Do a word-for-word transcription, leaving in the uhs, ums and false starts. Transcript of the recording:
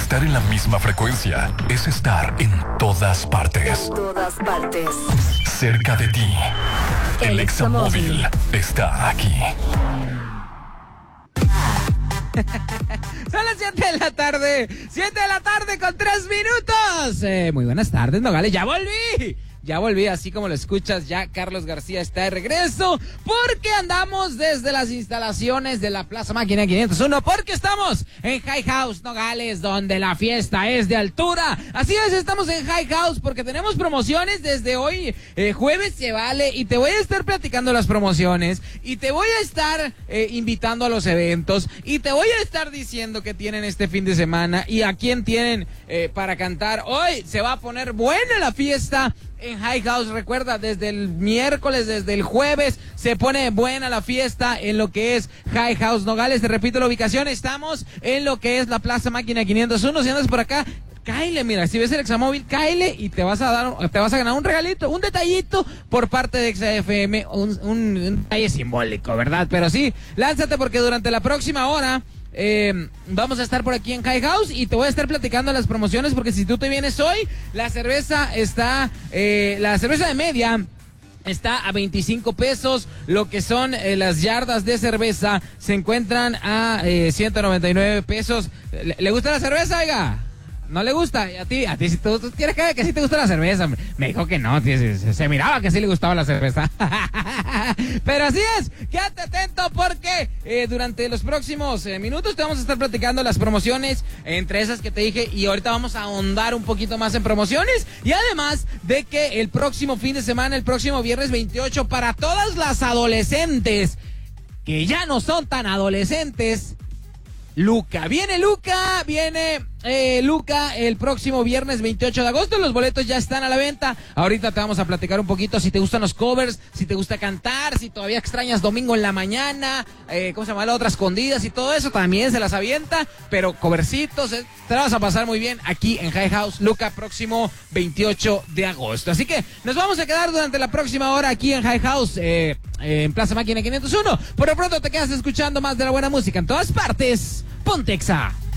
Estar en la misma frecuencia es estar en todas partes. En todas partes. Cerca de ti. El, el Examóvil está aquí. Son las siete de la tarde. siete de la tarde con tres minutos. Eh, muy buenas tardes, Nogales. Ya volví. Ya volví, así como lo escuchas, ya Carlos García está de regreso, porque andamos desde las instalaciones de la Plaza Máquina quinientos uno, porque estamos en High House, Nogales, donde la fiesta es de altura. Así es, estamos en High House porque tenemos promociones desde hoy, eh, jueves se vale, y te voy a estar platicando las promociones, y te voy a estar eh, invitando a los eventos, y te voy a estar diciendo que tienen este fin de semana, y a quién tienen eh, para cantar. Hoy se va a poner buena la fiesta en High House. Recuerda, desde el miércoles, desde el jueves, se pone buena la fiesta en lo que es High House Nogales. Te repito la ubicación, estamos en lo que es la Plaza Máquina quinientos uno. Si andas por acá, cáele, mira, si ves el Examóvil, cáele y te vas a dar, te vas a ganar un regalito, un detallito por parte de Exa F M, un, un, un detalle simbólico, ¿verdad? Pero sí, lánzate porque durante la próxima hora Eh, vamos a estar por aquí en High House y te voy a estar platicando las promociones, porque si tú te vienes hoy, la cerveza está, eh, la cerveza de media está a veinticinco pesos, lo que son eh, las yardas de cerveza se encuentran a eh, ciento noventa y nueve pesos. ¿Le, ¿Le gusta la cerveza, oiga? ¿No le gusta? ¿A ti? ¿A ti? Si tú, tú tienes que que sí te gusta la cerveza. Me dijo que no, tío, se, se miraba que sí le gustaba la cerveza. Pero así es, quédate atento porque eh, durante los próximos eh, minutos te vamos a estar platicando las promociones, entre esas que te dije, y ahorita vamos a ahondar un poquito más en promociones, y además de que el próximo fin de semana, el próximo viernes veintiocho, para todas las adolescentes que ya no son tan adolescentes, Luca, viene Luca, viene eh, Luca el próximo viernes veintiocho de agosto, los boletos ya están a la venta. Ahorita te vamos a platicar un poquito si te gustan los covers, si te gusta cantar, si todavía extrañas domingo en la mañana, eh, ¿cómo se llama? La otra, escondidas y todo eso, también se las avienta, pero covercitos, eh, te la vas a pasar muy bien aquí en High House, Luca, próximo veintiocho de agosto. Así que nos vamos a quedar durante la próxima hora aquí en High House, eh, eh, en Plaza Máquina quinientos uno. Por lo pronto te quedas escuchando más de la buena música en todas partes. Ponte Exa.